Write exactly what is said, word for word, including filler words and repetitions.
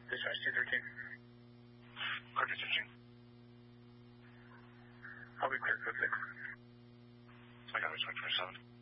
Dispatch two thirteen. Clear two thirteen. I'll be clear code six. I got it, twenty-four seven.